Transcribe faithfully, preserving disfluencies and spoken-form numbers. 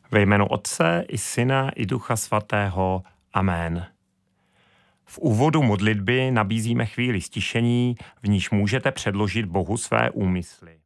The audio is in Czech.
Ve jménu Otce i Syna i Ducha Svatého. Amen. V úvodu modlitby nabízíme chvíli stišení, v níž můžete předložit Bohu své úmysly.